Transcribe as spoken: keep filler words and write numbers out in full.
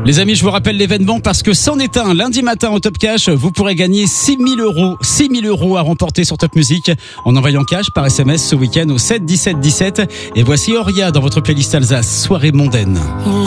Les amis, je vous rappelle l'événement parce que c'en est un. Lundi matin au Top Cash, vous pourrez gagner six mille euros. six mille euros à remporter sur Top Music en envoyant cash par S M S ce week-end au sept dix-sept dix-sept. Et voici Auria dans votre playlist Alsace, soirée mondaine.